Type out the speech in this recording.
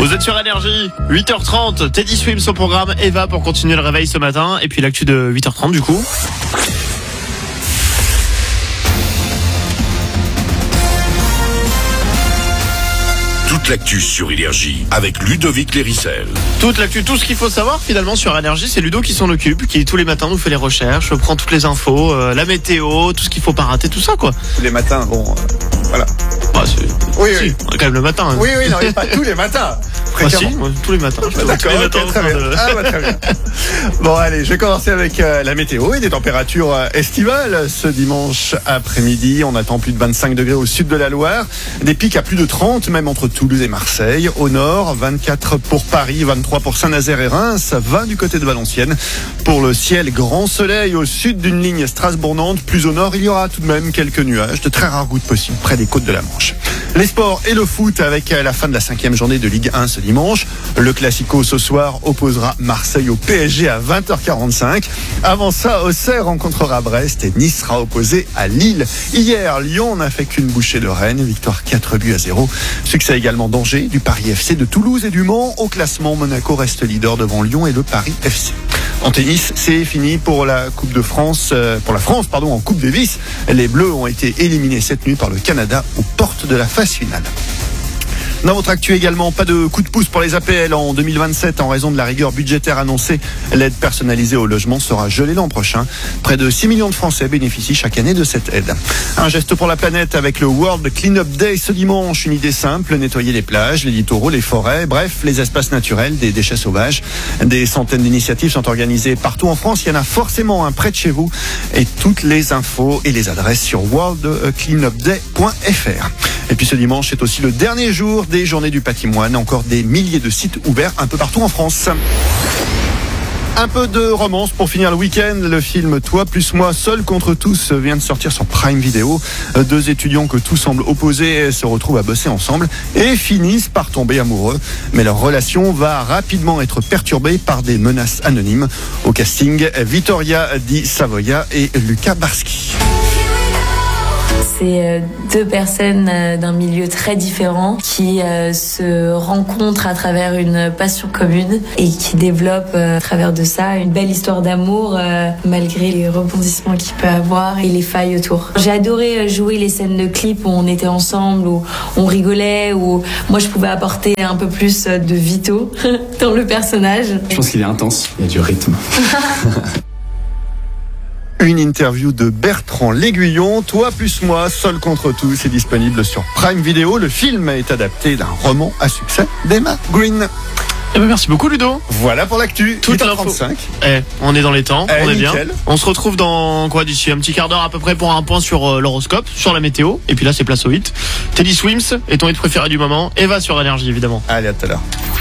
Vous êtes sur Énergie, 8h30, Teddy Swims au programme, Eva pour continuer le réveil ce matin, et puis l'actu de 8h30 du coup. Toute l'actu sur Énergie avec Ludovic Lérissel. Toute l'actu, tout ce qu'il faut savoir finalement sur Énergie, c'est Ludo qui s'en occupe, qui tous les matins nous fait les recherches, prend toutes les infos, la météo, tout ce qu'il faut pas rater, tout ça quoi. Tous les matins, voilà. Bah, Oui. on est quand même le matin. Hein. Oui, non, mais pas tous les matins. Ah, si, moi, tous les matins. D'accord, tous les matins très bien. Très bien. Bon, allez, je vais commencer avec la météo et des températures estivales. Ce dimanche après-midi, on attend plus de 25 degrés au sud de la Loire. Des pics à plus de 30, même entre Toulouse et Marseille. Au nord, 24 pour Paris, 23 pour Saint-Nazaire et Reims, 20 du côté de Valenciennes. Pour le ciel, grand soleil au sud d'une ligne Strasbourg-Nantes. Plus au nord, il y aura tout de même quelques nuages, de très rares gouttes possibles près des côtes de la Manche. Les sports et le foot avec la fin de la 5e journée de Ligue 1 ce dimanche. Le Classico ce soir opposera Marseille au PSG à 20h45. Avant ça, Auxerre rencontrera Brest et Nice sera opposé à Lille. Hier, Lyon n'a fait qu'une bouchée de Rennes, victoire 4-0. Succès également d'Angers, du Paris FC, de Toulouse et du Mans. Au classement, Monaco reste leader devant Lyon et le Paris FC. En tennis, c'est fini pour la Coupe de France, en Coupe Davis. Les Bleus ont été éliminés cette nuit par le Canada aux portes de la phase finale. Dans votre actu également, pas de coup de pouce pour les APL en 2027 en raison de la rigueur budgétaire annoncée. L'aide personnalisée au logement sera gelée l'an prochain. Près de 6 millions de Français bénéficient chaque année de cette aide. Un geste pour la planète avec le World Cleanup Day ce dimanche. Une idée simple, nettoyer les plages, les littoraux, les forêts, bref, les espaces naturels des déchets sauvages. Des centaines d'initiatives sont organisées partout en France. Il y en a forcément un près de chez vous. Et toutes les infos et les adresses sur worldcleanupday.fr. Et puis ce dimanche, c'est aussi le dernier jour des Journées du patrimoine. Encore des milliers de sites ouverts un peu partout en France. Un peu de romance pour finir le week-end. Le film Toi plus moi, seul contre tous vient de sortir sur Prime Video. Deux étudiants que tout semble opposés se retrouvent à bosser ensemble et finissent par tomber amoureux. Mais leur relation va rapidement être perturbée par des menaces anonymes. Au casting, Vittoria Di Savoia et Luca Barski. C'est deux personnes d'un milieu très différent qui se rencontrent à travers une passion commune et qui développent à travers de ça une belle histoire d'amour malgré les rebondissements qu'il peut avoir et les failles autour. J'ai adoré jouer les scènes de clips où on était ensemble, où on rigolait, où moi je pouvais apporter un peu plus de Vito dans le personnage. Je pense qu'il est intense, il y a du rythme. Une interview de Bertrand L'Aiguillon, Toi plus moi, seul contre tous, est disponible sur Prime Video. Le film est adapté d'un roman à succès d'Emma Green. Eh ben merci beaucoup Ludo. Voilà pour l'actu. Toute l'info. On est dans les temps, on est nickel. Bien. On se retrouve dans d'ici un petit quart d'heure à peu près pour un point sur l'horoscope, sur la météo. Et puis là c'est place au hit. Teddy Swims est ton hit préféré du moment. Eva sur Énergie évidemment. Allez, à tout à l'heure.